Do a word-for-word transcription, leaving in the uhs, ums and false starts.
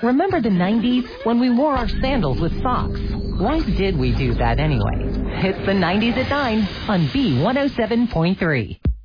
Remember the nineties when we wore our sandals with socks? Why did we do that anyway? It's the nineties at nine on B one oh seven point three.